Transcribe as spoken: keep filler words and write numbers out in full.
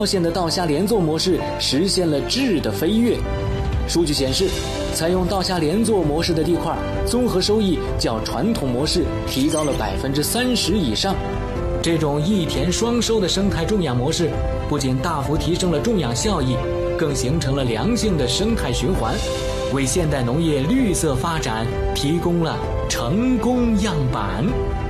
县的稻虾连作模式实现了质的飞跃。数据显示，采用稻虾连作模式的地块，综合收益较传统模式提高了百分之三十以上。这种一田双收的生态种养模式，不仅大幅提升了种养效益，更形成了良性的生态循环，为现代农业绿色发展提供了成功样板。